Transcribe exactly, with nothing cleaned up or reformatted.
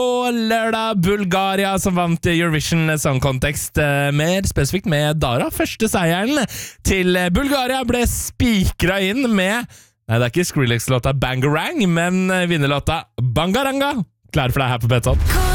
Og lørdag Bulgaria som vant Eurovision Song Contest, mer spesifikt med Dara. Første seieren til Bulgaria ble spikret inn med, nei det er ikke Skrillex-låta Bangarang, men vinnerlåta Bangaranga. Klar for deg her på Beton.